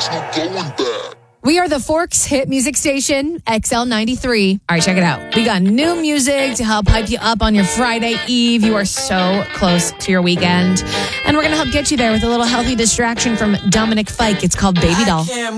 There's no going back. We are the Forks hit music station, XL93. All right, check it out. We got new music to help hype you up on your Friday Eve. You are so close to your weekend. And we're going to help get you there with a little healthy distraction from Dominic Fike. It's called Baby Doll.